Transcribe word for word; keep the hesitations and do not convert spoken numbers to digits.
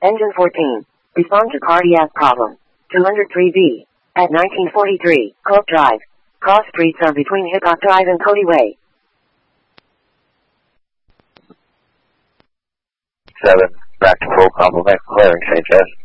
Engine fourteen. Respond to cardiac problem. two oh three B. At nineteen forty-three, Coke Drive. Cross streets are between Hickok Drive and Cody Way. seven. Back to full complement, clearing Saint Jess.